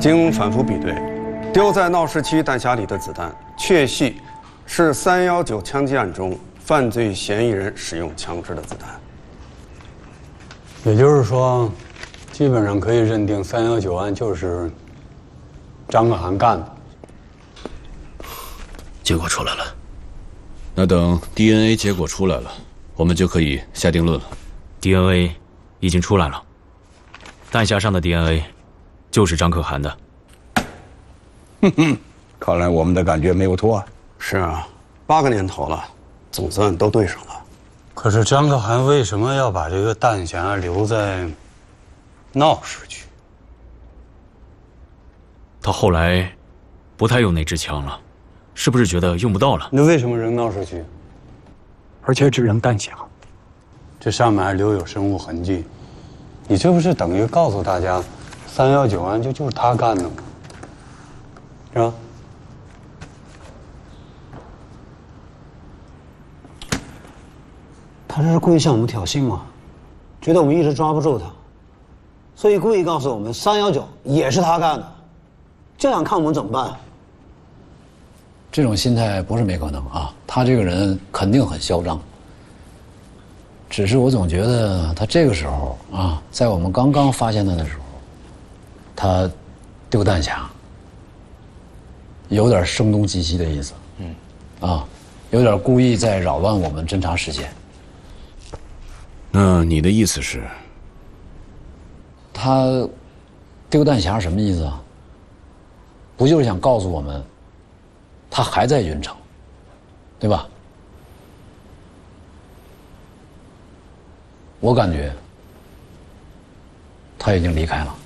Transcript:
经反复比对，丢在闹市区弹匣里的子弹确系是319枪击案中犯罪嫌疑人使用枪支的子弹。 也就是说，基本上可以认定319案就是张可涵干的。 结果出来了， 那等 DNA 结果出来了，我们就可以下定论了。 DNA 已经出来了，弹匣上的 DNA 就是张可涵的。 哼哼，看来我们的感觉没有错啊。 是啊，8个年头了，总算都对上了。 可是张可涵为什么要把这个弹匣留在闹市区？ 他后来不太用那支枪了，是不是觉得用不到了？ 那为什么扔闹市区？ 而且只扔弹匣， 这上面还留有生物痕迹，你这不是等于告诉大家，319案就是他干的吗？是吧？ 他这是故意向我们挑衅吗？觉得我们一直抓不住他，所以故意告诉我们319也是他干的，这样看我们怎么办？ 这种心态不是没可能啊，他这个人肯定很嚣张。只是我总觉得他这个时候啊，在我们刚刚发现他的时候，他丢弹匣，有点声东击西的意思。有点故意在扰乱我们侦查时间。 那你的意思是？ 他丢弹匣什么意思啊？不就是想告诉我们，他还在云城，对吧？我感觉他已经离开了。